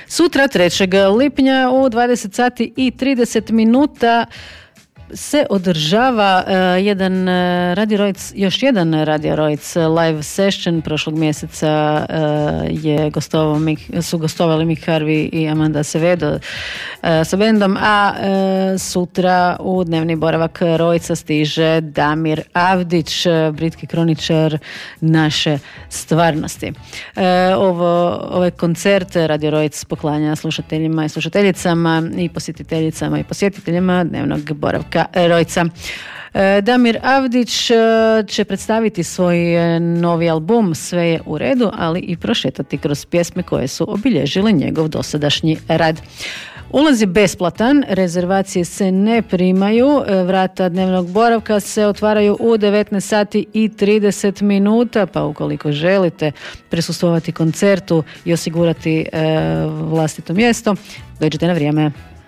Sutra 3. lipnja u 20 sati i 30 minuta se održava još jedan Radio Rojc live session. Prošlog mjeseca su gostovali Mick Harvey i Amanda Sevedo sa bendom, a sutra u dnevni boravak Rojca stiže Damir Avdić, britski kroničar naše stvarnosti. Ovaj koncert Radio Rojc poklanja slušateljima i slušateljicama i posjetiteljicama i posjetiteljima dnevnog boravka Rojca. Damir Avdić će predstaviti svoj novi album Sve je u redu, ali i prošetati kroz pjesme koje su obilježile njegov dosadašnji rad. Ulaz je besplatan, rezervacije se ne primaju, vrata dnevnog boravka se otvaraju u 19 sati i 30 minuta, pa ukoliko želite prisustvovati koncertu i osigurati vlastito mjesto, dođite na vrijeme.